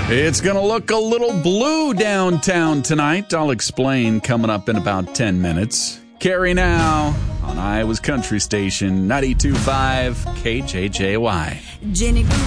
It's going to look a little blue downtown tonight. I'll explain coming up in about 10 minutes. Carrie now on Iowa's Country Station, 92.5 KJJY. Jenny grew